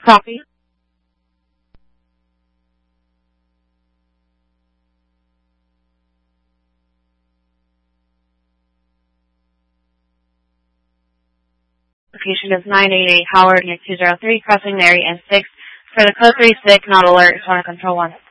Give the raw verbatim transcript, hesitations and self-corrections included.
Copy. Location is nine eighty-eight Howard, unit two zero three, crossing Mary and six. For the code three six, not alert, trying to control one.